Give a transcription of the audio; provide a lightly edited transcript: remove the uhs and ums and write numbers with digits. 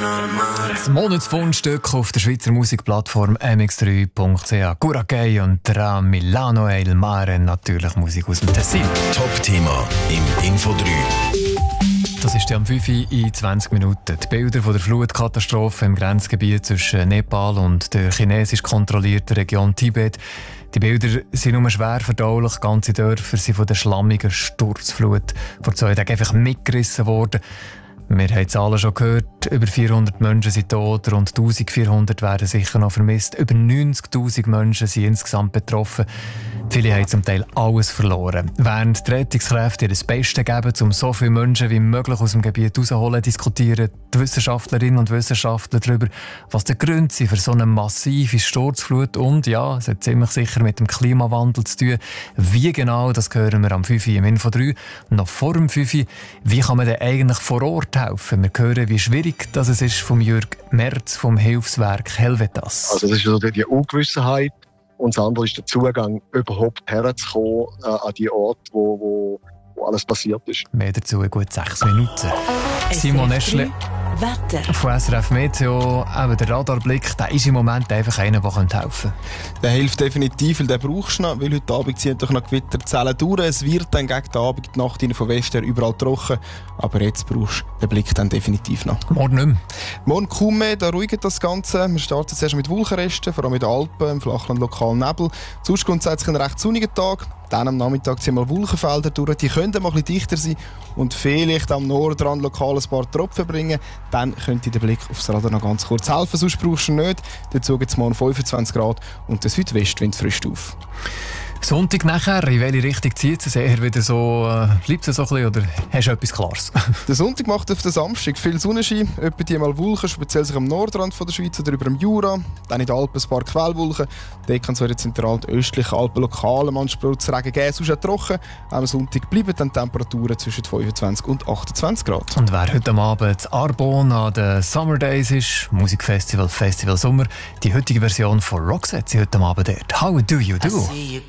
Das Monatsfundstück auf der Schweizer Musikplattform mx3.ch. Guragay und Tra Milano e il Mare, natürlich Musik aus dem Tessin. Top-Thema im Info 3. Das ist am 5 Uhr in 20 Minuten. Die Bilder von der Flutkatastrophe im Grenzgebiet zwischen Nepal und der chinesisch kontrollierten Region Tibet. Die Bilder sind nur schwer verdaulich. Ganze Dörfer sind von der schlammigen Sturzflut vor 2 Tagen einfach mitgerissen worden. Wir haben Zahlen schon gehört. Über 400 Menschen sind tot, rund 1400 werden sicher noch vermisst. Über 90'000 Menschen sind insgesamt betroffen. Viele haben zum Teil alles verloren. Während die Rettungskräfte ihr Bestes geben, um so viele Menschen wie möglich aus dem Gebiet rauszuholen, diskutieren die Wissenschaftlerinnen und Wissenschaftler darüber, was der Grund sind für so eine massive Sturzflut. Und ja, es hat ziemlich sicher mit dem Klimawandel zu tun. Wie genau, das hören wir am 5 Uhr im Info 3. Noch vor dem 5 Uhr, wie kann man denn eigentlich vor Ort helfen? Wir hören, wie schwierig das ist vom Jürg Merz vom Hilfswerk Helvetas. Also das ist also die Ungewissenheit. Und das andere ist der Zugang, überhaupt herzukommen an die Orte, wo alles passiert ist. Mehr dazu in gut 6 Minuten. Simon Eschle von SRF Meteo. Eben der Radarblick, der ist im Moment einfach einer, der helfen könnte. Der hilft definitiv, weil den brauchst du noch, weil heute Abend ziehen doch noch Gewitterzellen durch. Es wird dann gegen den Abend, die Nacht von Westen überall trocken. Aber jetzt brauchst du den Blick dann definitiv noch. Morgen nicht mehr. Morgen kaum mehr, da ruhigt das Ganze. Wir starten zuerst mit Wolkenresten, vor allem in den Alpen, im Flachland lokal Nebel. Sonst grundsätzlich ein recht sonniger Tag. Dann am Nachmittag ziehen mal Wolkenfelder durch. Die können mal ein bisschen dichter sein und vielleicht am Nordrand lokal ein paar Tropfen bringen. Dann könnte der Blick aufs Radar noch ganz kurz helfen. Sonst brauchst du ihn nicht. Dazu gibt es morgen 25 Grad und der Südwestwind frischt auf. Sonntag nachher, in welche Richtung zieht es? Eher wieder so, bleibt es so ein bisschen, oder hast du etwas Klares? Der Sonntag macht auf den Samstag viel Sonnenschein, etwa die mal Wolken, speziell sich am Nordrand von der Schweiz oder über dem Jura. Dann in den Alpen ein paar Quellwolken. Dort kann es in den zentral- und östlichen Alpen lokal manchmal Regen geben, sonst auch trocken. Am Sonntag bleiben dann Temperaturen zwischen 25 und 28 Grad. Und wer heute Abend in Arbon an den Summer Days ist, Musikfestival, Festival Sommer, die heutige Version von Roxette, sie heute Abend dort. How do you do?